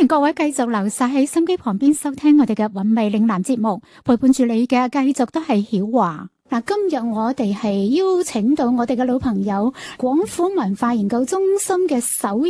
迎各位繼續留晒喺心機旁邊收聽我哋嘅韻味嶺南節目，陪伴住你嘅繼續都係曉華。嗱，今日我哋係邀請到我哋嘅老朋友廣府文化研究中心嘅首